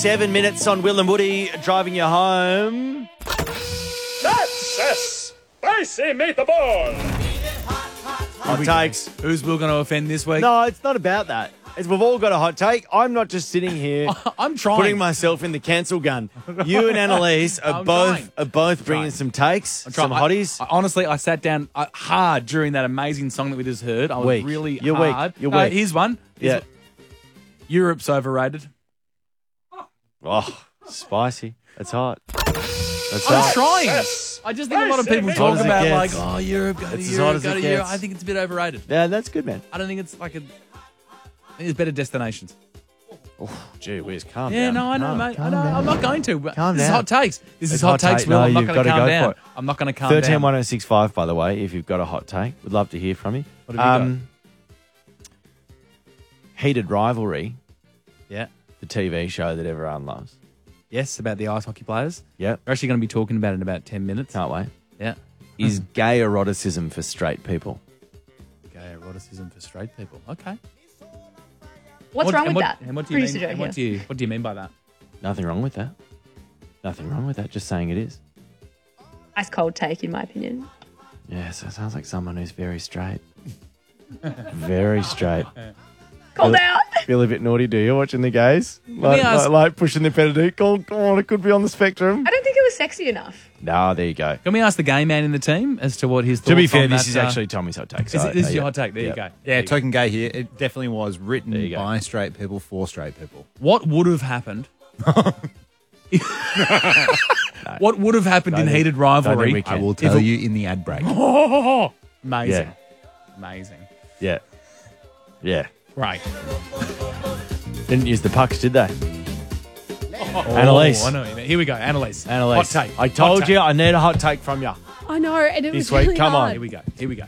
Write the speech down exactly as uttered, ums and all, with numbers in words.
Seven minutes on Will and Woody driving you home. That's a spicy meatball. Hot takes. Who's Will going to offend this week? No, it's not about that. It's, we've all got a hot take. I'm not just sitting here I'm trying. putting myself in the cancel gun. You and Annalise are I'm both trying. are both bringing trying. some takes, I'm trying. some I- hotties. I, honestly, I sat down uh, hard during that amazing song that we just heard. I was Weak. really You're weak. hard. You're Uh, weak. here's one. Here's Yeah. Europe's overrated. Oh, spicy. That's hot. That's I'm hot. trying. Yes. I just think a lot of people As talk hot as it about like, gets. oh, Europe, go to It's as hot Europe, as go it to Europe. gets. I think it's a bit overrated. Yeah, that's good, man. I don't think it's like a. I think there's better destinations. Gee whiz, calm Yeah, down. no, I know, mate. I calm know. down. I'm not going to. But Calm this down. is hot takes. This It's is hot hot takes, take. Will. No, I'm not you've going to gotta calm go down. for it. I'm not going to calm Thirteen down. one oh six five. By the way, if you've got a hot take, we'd love to hear from you. What have you got? Heated Rivalry, Yeah. the T V show that everyone loves. Yes, about the ice hockey players. Yep, We're actually going to be talking about it in about ten minutes. can't wait. Yeah. Is gay eroticism for straight people? Gay eroticism for straight people. Okay. What's What- wrong and with what- that? And what do you Producer mean? Joe And what do here. you what do you mean by that? Nothing wrong with that. Nothing wrong with that. Just saying it is. Ice cold take, in my opinion. Yeah, so it sounds like someone who's very straight. Very straight. Called Feel- out. Feel a bit naughty, do you, watching the gays? Like, ask- like, like pushing the pedal. Come on, it could be on the spectrum. I don't think it was sexy enough. No, there you go. Can we ask the gay man in the team as to what his thoughts To be fair, on this that, is uh, actually Tommy's hot take. Is so, it, this uh, is your yeah. hot take. There Yeah. you go. Yeah, There you go. token gay here. It definitely was written There you go. by straight people for straight people. What would have happened? What would have happened in think- heated don't rivalry? think we I can. will If tell it- you in the ad break. Amazing. Yeah. Amazing. Yeah. Yeah. Right. Didn't use the pucks, did they? Oh, Annalise. I know what you mean. Here we go. Annalise. Annalise. Hot take. I Hot told take. you I need a hot take from you. I know, and it This was week, really come on. hard. Here we go. Here we go.